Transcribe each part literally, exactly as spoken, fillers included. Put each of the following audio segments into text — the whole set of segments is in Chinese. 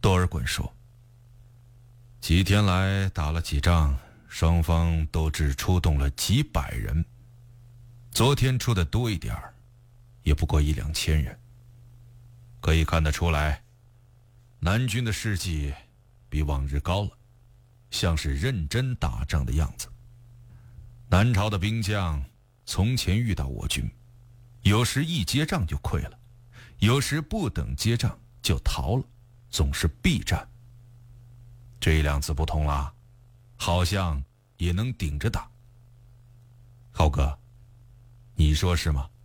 多尔衮说：“几天来打了几仗，双方都只出动了几百人，昨天出的多一点儿，也不过一两千人。可以看得出来，南军的士气比往日高了，像是认真打仗的样子。南朝的兵将从前遇到我军，有时一接仗就溃了，有时不等接仗就逃了，总是避战。这一两次不同啦，好像也能顶着打。豪哥，你说是吗？”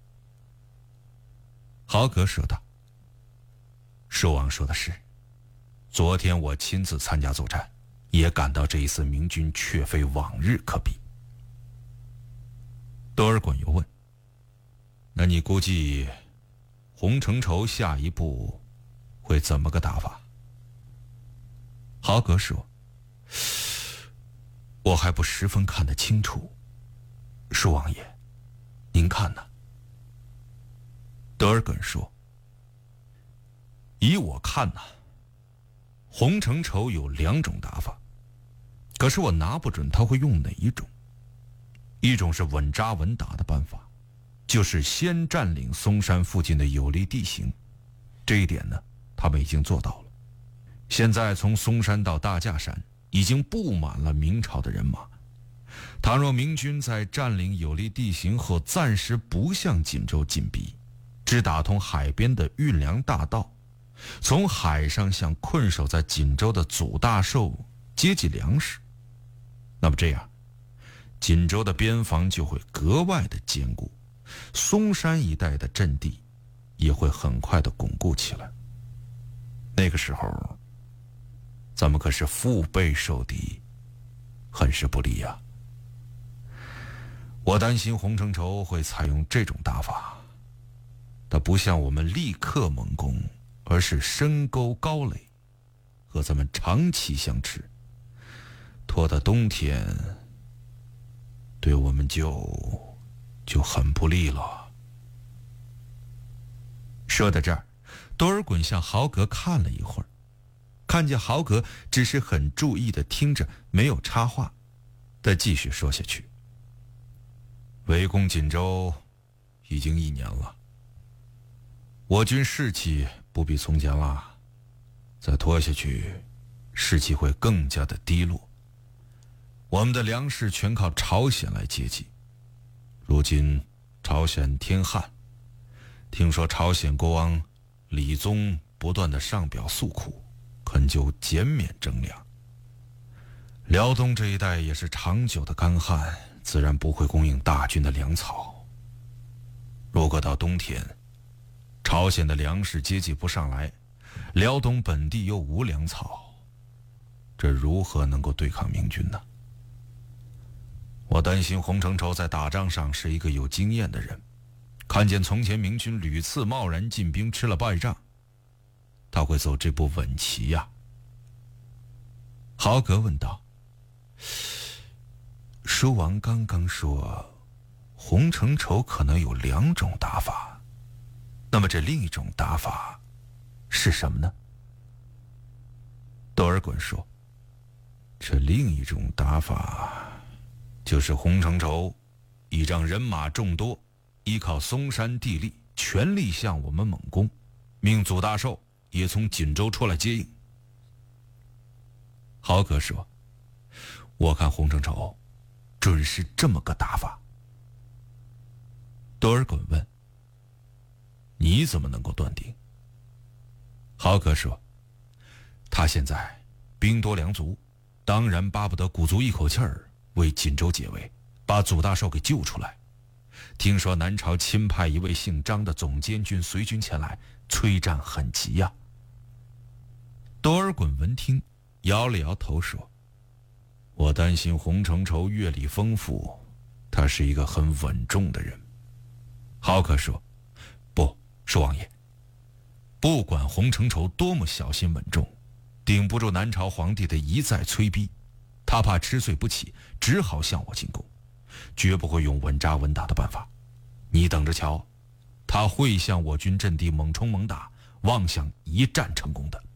豪格说道：“寿王说的是，昨天我亲自参加作战，也感到这一次明军确非往日可比。”多尔衮又问：“那你估计洪承畴下一步会怎么个打法？”豪格说：“我还不十分看得清楚，寿王爷，您看呢？”德尔衮说：“以我看呢，洪承畴有两种打法，可是我拿不准他会用哪一种。一种是稳扎稳打的办法，就是先占领松山附近的有利地形，这一点呢，他们已经做到了。现在从松山到大架山已经布满了明朝的人马。倘若明军在占领有利地形后暂时不向锦州进逼，只打通海边的运粮大道，从海上向困守在锦州的祖大寿接济粮食，那么这样锦州的边防就会格外的坚固，松山一带的阵地也会很快的巩固起来。那个时候咱们可是腹背受敌，很是不利呀。我担心洪承畴会采用这种打法，他不像我们立刻猛攻，而是深沟高垒，和咱们长期相持，拖到冬天对我们就就很不利了。”说到这儿，多尔衮向豪格看了一会儿，看见豪格只是很注意地听着，没有插话，他继续说下去：“围攻锦州已经一年了，我军士气不比从前了，再拖下去，士气会更加的低落。我们的粮食全靠朝鲜来接济，如今朝鲜天旱，听说朝鲜国王李宗不断的上表诉苦，恳求减免征粮。辽东这一带也是长久的干旱，自然不会供应大军的粮草。如果到冬天，朝鲜的粮食接济不上来，辽东本地又无粮草，这如何能够对抗明军呢？我担心洪承畴在打仗上是一个有经验的人，看见从前明军屡次贸然进兵吃了败仗，他会走这步稳棋呀。”豪格问道：“书王刚刚说洪承畴可能有两种打法，那么这另一种打法是什么呢？”多尔衮说：“这另一种打法就是洪承畴倚仗人马众多，依靠松山地利，全力向我们猛攻，命祖大寿也从锦州出来接应。”豪格说：“我看洪承畴准是这么个打法。”多尔衮问：“你怎么能够断定？”豪格说：“他现在兵多粮足，当然巴不得鼓足一口气儿为锦州解围，把祖大寿给救出来。听说南朝亲派一位姓张的总监军随军前来，催战很急呀。”多尔衮闻听，摇了摇头说：“我担心洪承畴阅历丰富，他是一个很稳重的人。”豪格说：“不，寿王爷，不管洪承畴多么小心稳重，顶不住南朝皇帝的一再催逼，他怕吃罪不起，只好向我进攻，绝不会用稳扎稳打的办法。你等着瞧，他会向我军阵地猛冲猛打，妄想一战成功的。”